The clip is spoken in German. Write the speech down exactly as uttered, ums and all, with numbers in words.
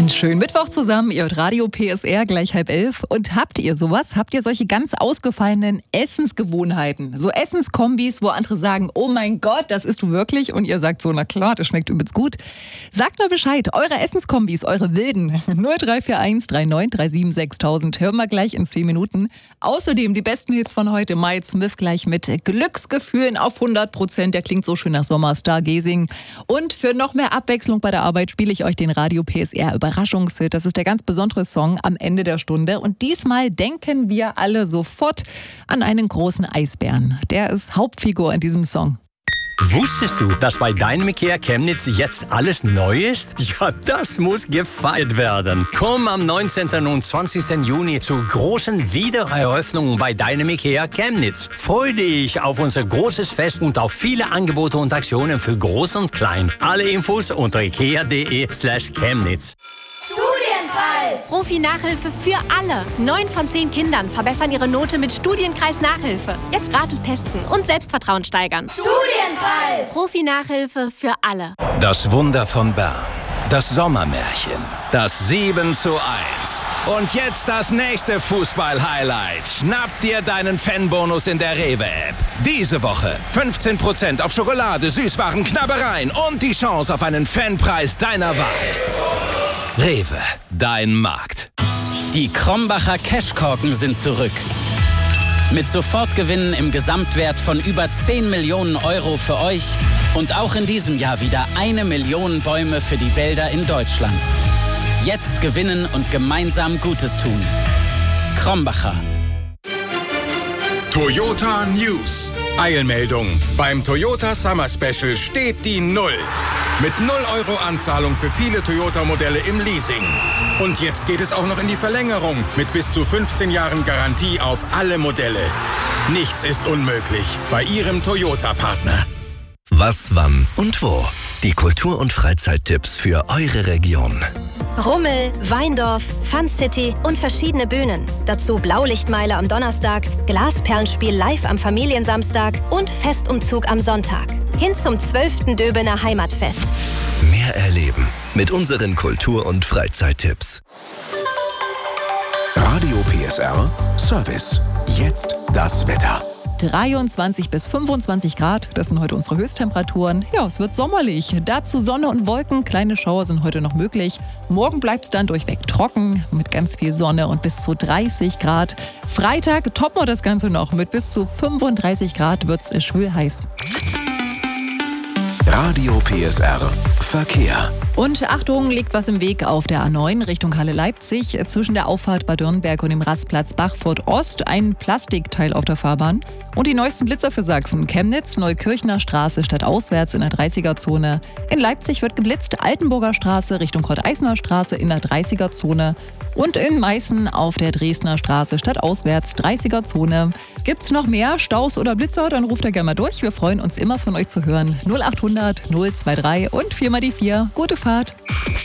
Einen schönen Mittwoch zusammen. Ihr hört Radio P S R gleich halb elf. Und habt ihr sowas? Habt ihr solche ganz ausgefallenen Essensgewohnheiten? So Essenskombis, wo andere sagen, oh mein Gott, das isst du wirklich? Und ihr sagt so, na klar, das schmeckt übelst gut. Sagt mal Bescheid, eure Essenskombis, eure wilden. null drei vier eins drei neun drei sieben sechstausend. Hören wir gleich in zehn Minuten. Außerdem die besten Hits von heute. Miles Smith gleich mit Glücksgefühlen auf hundert Prozent. Der klingt so schön nach Sommer, Stargazing. Und für noch mehr Abwechslung bei der Arbeit spiele ich euch den Radio P S R Überraschungshit. Das ist der ganz besondere Song am Ende der Stunde. Und diesmal denken wir alle sofort an einen großen Eisbären. Der ist Hauptfigur in diesem Song. Wusstest du, dass bei deinem IKEA Chemnitz jetzt alles neu ist? Ja, das muss gefeiert werden. Komm am neunzehnten und zwanzigsten Juni zu großen Wiedereröffnungen bei deinem IKEA Chemnitz. Freu dich auf unser großes Fest und auf viele Angebote und Aktionen für Groß und Klein. Alle Infos unter ikea.de slash Chemnitz. Studienpreis! Profi-Nachhilfe für alle. Neun von zehn Kindern verbessern ihre Note mit Studienkreis-Nachhilfe. Jetzt gratis testen und Selbstvertrauen steigern. Studienpreis! Profi-Nachhilfe für alle. Das Wunder von Bern. Das Sommermärchen. Das sieben zu eins. Und jetzt das nächste Fußball-Highlight. Schnapp dir deinen Fanbonus in der Rewe-App. Diese Woche fünfzehn Prozent auf Schokolade, Süßwaren, Knabbereien und die Chance auf einen Fanpreis deiner Wahl. Rewe, dein Markt. Die Krombacher Cashkorken sind zurück. Mit Sofortgewinnen im Gesamtwert von über zehn Millionen Euro für euch und auch in diesem Jahr wieder eine Million Bäume für die Wälder in Deutschland. Jetzt gewinnen und gemeinsam Gutes tun. Krombacher. Toyota News. Eilmeldung. Beim Toyota Summer Special steht die Null. Mit null Euro Anzahlung für viele Toyota-Modelle im Leasing. Und jetzt geht es auch noch in die Verlängerung mit bis zu fünfzehn Jahren Garantie auf alle Modelle. Nichts ist unmöglich bei Ihrem Toyota-Partner. Was, wann und wo? Die Kultur- und Freizeittipps für eure Region. Rummel, Weindorf, Fun City und verschiedene Bühnen. Dazu Blaulichtmeile am Donnerstag, Glasperlenspiel live am Familiensamstag und Festumzug am Sonntag. Hin zum zwölften Döbener Heimatfest. Mehr erleben mit unseren Kultur- und Freizeittipps. Radio P S R Service. Jetzt das Wetter. dreiundzwanzig bis fünfundzwanzig Grad, das sind heute unsere Höchsttemperaturen. Ja, es wird sommerlich. Dazu Sonne und Wolken, kleine Schauer sind heute noch möglich. Morgen bleibt es dann durchweg trocken mit ganz viel Sonne und bis zu dreißig Grad. Freitag toppen wir das Ganze noch. Mit bis zu fünfunddreißig Grad wird es schwül heiß. Radio P S R Verkehr. Und Achtung, liegt was im Weg auf der A neun Richtung Halle-Leipzig. Zwischen der Auffahrt Bad Dürnberg und dem Rastplatz Bachfurt Ost ein Plastikteil auf der Fahrbahn. Und die neuesten Blitzer für Sachsen. Chemnitz, Neukirchner Straße stadtauswärts in der dreißiger-Zone. In Leipzig wird geblitzt, Altenburger Straße Richtung Kurt-Eisner Straße in der dreißiger-Zone. Und in Meißen auf der Dresdner Straße stadtauswärts dreißiger-Zone. Gibt's noch mehr Staus oder Blitzer, dann ruft ihr gerne mal durch. Wir freuen uns immer von euch zu hören. null achthundert null zwei drei und vier mal die vier. Gute Fahrt.